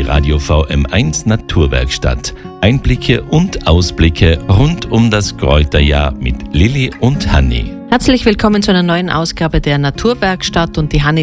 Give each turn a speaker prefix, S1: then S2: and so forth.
S1: Radio VM1 Naturwerkstatt. Einblicke und Ausblicke rund um das Kräuterjahr mit Lilly und Hanni.
S2: Herzlich willkommen zu einer neuen Ausgabe der Naturwerkstatt und die Hanni